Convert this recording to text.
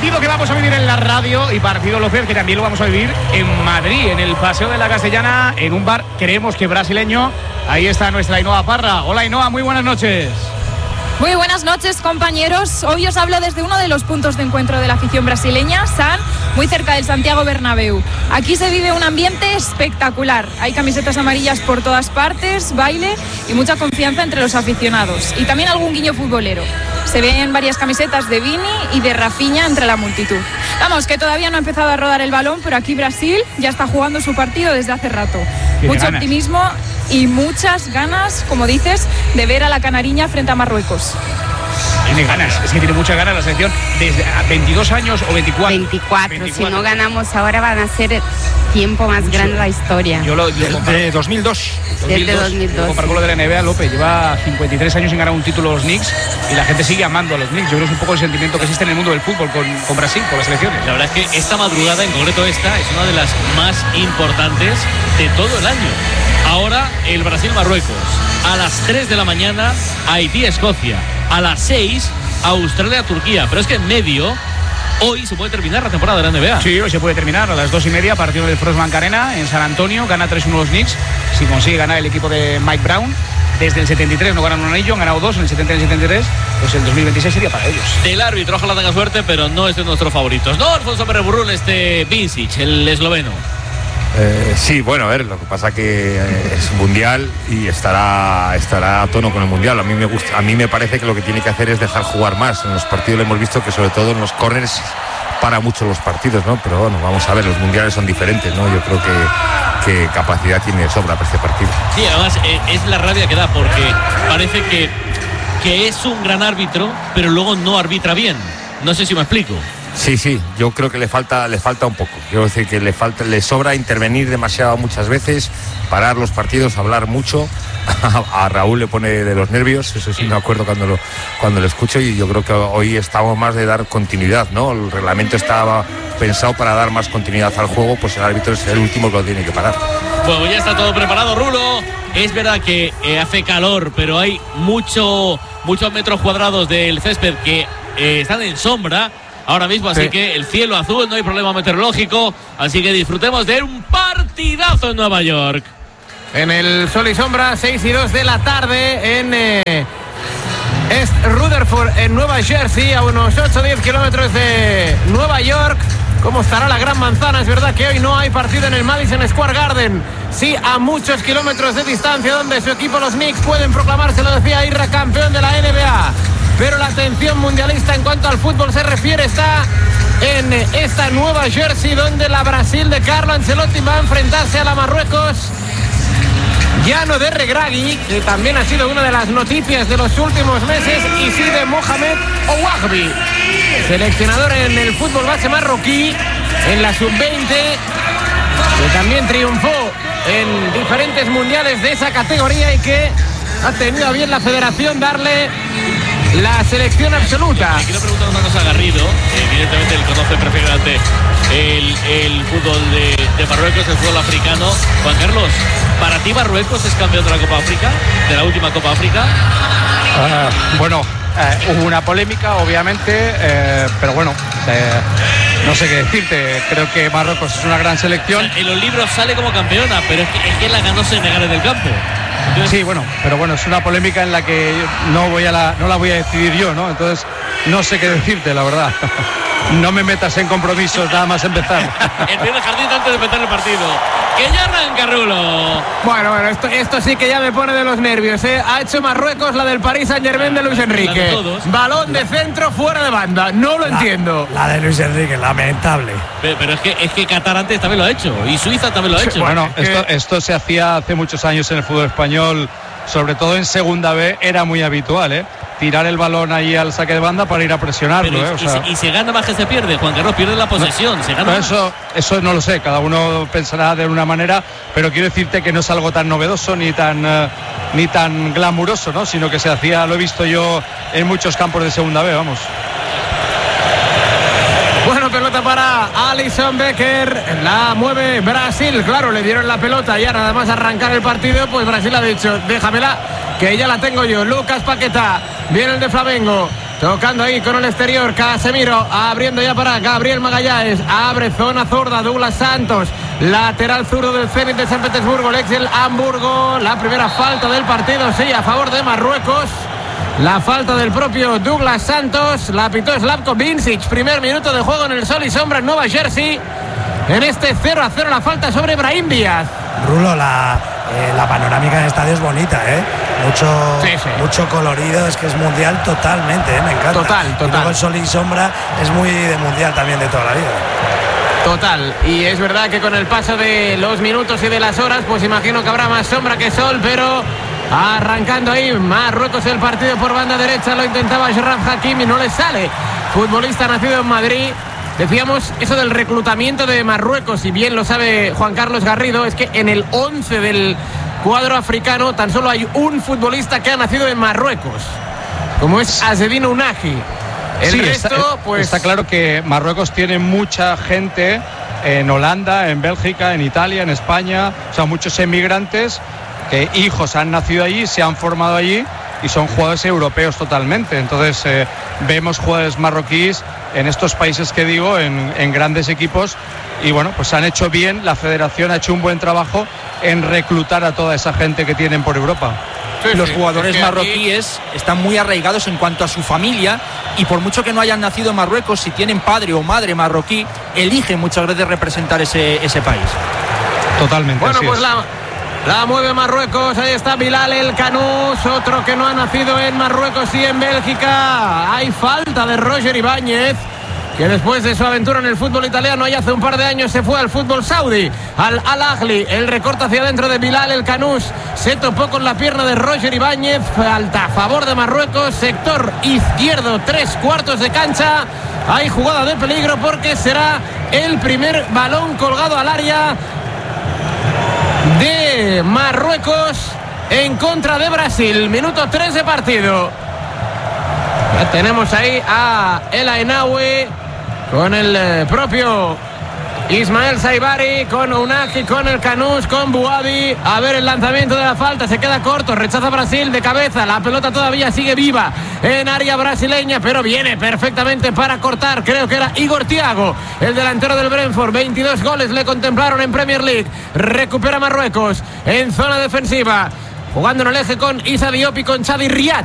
partido que vamos a vivir en la radio y partido López que también lo vamos a vivir en Madrid, en el Paseo de la Castellana, en un bar, creemos que brasileño. Ahí está nuestra Ainhoa Parra. Hola Ainhoa, muy buenas noches. Muy buenas noches, compañeros. Hoy os hablo desde uno de los puntos de encuentro de la afición brasileña, San, muy cerca del Santiago Bernabéu. Aquí se vive un ambiente espectacular. Hay camisetas amarillas por todas partes, baile y mucha confianza entre los aficionados. Y también algún guiño futbolero. Se ven varias camisetas de Vini y de Rafinha entre la multitud. Vamos, que todavía no ha empezado a rodar el balón, pero aquí Brasil ya está jugando su partido desde hace rato. Mucho optimismo y muchas ganas, como dices, de ver a la canariña frente a Marruecos. Tiene ganas, es que tiene muchas ganas la selección. Desde 22 años o 24. 24. Si no ganamos ahora van a ser tiempo más grande de la historia. Yo de 2002. Desde 2002. Comparó con lo de la NBA, López lleva 53 años sin ganar un título los Knicks y la gente sigue amando a los Knicks. Yo creo que es un poco el sentimiento que existe en el mundo del fútbol con Brasil, con las selecciones. La verdad es que esta madrugada, en concreto esta, es una de las más importantes de todo el año. Ahora el Brasil-Marruecos. A las 3 de la mañana, Haití-Escocia. A las 6, Australia-Turquía. Pero es que en medio, hoy se puede terminar la temporada de la NBA. Sí, hoy se puede terminar a las 2:30, partido del Frostbank Arena en San Antonio. Gana 3-1 los Knicks. Si consigue ganar el equipo de Mike Brown. Desde el 73 no ganan un anillo, han ganado 2 en el 70 y el 73. Pues el 2026 sería para ellos. Del árbitro, ojalá tenga suerte, pero no es de nuestros favoritos. No, Alfonso Pérez Burrul, Vincic, el esloveno. Sí, bueno, a ver, lo que pasa que es mundial y estará a tono con el mundial. A mí me parece que lo que tiene que hacer es dejar jugar más. En los partidos le hemos visto que sobre todo en los córners para mucho los partidos, ¿no? Pero bueno, vamos a ver, los mundiales son diferentes, ¿no? Yo creo que capacidad tiene de sobra para este partido. Sí, además es la rabia que da porque parece que es un gran árbitro, pero luego no arbitra bien. No sé si me explico. Sí, yo creo que le falta un poco. Quiero decir que le sobra intervenir demasiado muchas veces, parar los partidos, hablar mucho. A Raúl le pone de los nervios, eso sí me acuerdo cuando lo escucho, y yo creo que hoy estamos más de dar continuidad, ¿no? El reglamento estaba pensado para dar más continuidad al juego, pues el árbitro es el último que lo tiene que parar. Bueno, ya está todo preparado, Rulo. Es verdad que hace calor, pero hay muchos metros cuadrados del césped que están en sombra ahora mismo, así que el cielo azul, no hay problema meteorológico, así que disfrutemos de un partidazo en Nueva York. En el sol y sombra, 6:02 de la tarde en East Rutherford, en Nueva Jersey, a unos 8-10 kilómetros de Nueva York. ¿Cómo estará la Gran Manzana? Es verdad que hoy no hay partido en el Madison Square Garden. Sí, a muchos kilómetros de distancia, donde su equipo, los Knicks, pueden proclamarse, lo decía Irra, campeón de la NBA. Pero la atención mundialista en cuanto al fútbol se refiere está en esta Nueva Jersey, donde la Brasil de Carlo Ancelotti va a enfrentarse a la Marruecos llano de Regragui, que también ha sido una de las noticias de los últimos meses, y sí de Mohamed Ouahbi, seleccionador en el fútbol base marroquí, en la sub-20, que también triunfó en diferentes mundiales de esa categoría y que ha tenido a bien la federación darle la selección absoluta. Quiero preguntar una cosa a Garrido, evidentemente él conoce perfectamente el fútbol de Marruecos, el fútbol africano. Juan Carlos, ¿para ti Marruecos es campeón de la Copa África, de la última Copa África? Hubo una polémica, obviamente, pero bueno, no sé qué decirte. Creo que Marruecos es una gran selección. O sea, en los libros sale como campeona, pero es que la ganó Senegal en el campo. Entonces... Sí, pero es una polémica en la que no la voy a decidir yo, ¿no? Entonces no sé qué decirte, la verdad. No me metas en compromisos nada más empezar. El primer jardín antes de empezar el partido. Que ya arranca, Rulo. Bueno, esto sí que ya me pone de los nervios, ¿eh? Ha hecho Marruecos la del Paris Saint-Germain de Luis Enrique. Balón de centro fuera de banda. No lo entiendo. La de Luis Enrique, lamentable. Pero es que Qatar antes también lo ha hecho. Y Suiza también lo ha hecho. Bueno, esto se hacía hace muchos años en el fútbol español, sobre todo en segunda B, era muy habitual, ¿eh? Tirar el balón ahí al saque de banda para ir a presionarlo. Y se gana más que se pierde, Juan Carlos, pierde la posesión. Se gana eso no lo sé, cada uno pensará de una manera, pero quiero decirte que no es algo tan novedoso ni tan glamuroso, ¿no? Sino que se hacía, lo he visto yo en muchos campos de segunda B, vamos. Bueno, pelota para Alisson Becker, la mueve Brasil, claro, le dieron la pelota ya nada más arrancar el partido, pues Brasil ha dicho, déjamela, que ya la tengo yo. Lucas Paquetá, viene el de Flamengo, Tocando ahí con el exterior, Casemiro abriendo ya para Gabriel Magallanes. Abre zona zurda, Douglas Santos. Lateral zurdo del Zenit de San Petersburgo, el ex del Hamburgo. La primera falta del partido, sí, a favor de Marruecos. La falta del propio Douglas Santos. La pitó Slavko Vincic. Primer minuto de juego en el sol y sombra en Nueva Jersey. En este 0-0 la falta sobre Brahim Díaz. Rulo, la panorámica en estadio es bonita, ¿eh? Mucho colorido, es que es mundial totalmente, me encanta. Total. Y luego el sol y sombra es muy de mundial también de toda la vida. Total, y es verdad que con el paso de los minutos y de las horas, pues imagino que habrá más sombra que sol, pero arrancando ahí Marruecos el partido por banda derecha, lo intentaba Achraf Hakimi, no le sale. Futbolista nacido en Madrid. Decíamos eso del reclutamiento de Marruecos, y bien lo sabe Juan Carlos Garrido, es que en el 11 del cuadro africano tan solo hay un futbolista que ha nacido en Marruecos, como es Azzedine Ounahi. El resto, pues está claro que Marruecos tiene mucha gente en Holanda, en Bélgica, en Italia, en España, o sea, muchos emigrantes que hijos han nacido allí, se han formado allí y son jugadores europeos totalmente. Entonces vemos jugadores marroquíes en estos países que digo, en grandes equipos, y bueno, pues han hecho bien, la federación ha hecho un buen trabajo en reclutar a toda esa gente que tienen por Europa. Los jugadores marroquíes están muy arraigados en cuanto a su familia, y por mucho que no hayan nacido en Marruecos, si tienen padre o madre marroquí, eligen muchas veces representar ese país. Totalmente. Bueno, pues es. La mueve Marruecos, ahí está Bilal El Kanous, otro que no ha nacido en Marruecos y en Bélgica. Hay falta de Roger Ibáñez, que después de su aventura en el fútbol italiano y hace un par de años se fue al fútbol saudí, al Al-Ahly. El recorte hacia adentro de Bilal El Kanous, se topó con la pierna de Roger Ibáñez. Falta a favor de Marruecos, sector izquierdo, 3/4 de cancha. Hay jugada de peligro porque será el primer balón colgado al área de Marruecos en contra de Brasil. Minuto 3 de partido. Ya tenemos ahí a El Ainaoui con el propio Ismael Saibari, con Ounahi, con El Kanous, con Bouabi. A ver el lanzamiento de la falta, se queda corto, rechaza Brasil de cabeza. La pelota todavía sigue viva en área brasileña, pero viene perfectamente para cortar. Creo que era Igor Thiago, el delantero del Brentford. 22 goles le contemplaron en Premier League. Recupera Marruecos en zona defensiva, jugando en el eje con Issa Diop y con Chadi Riad.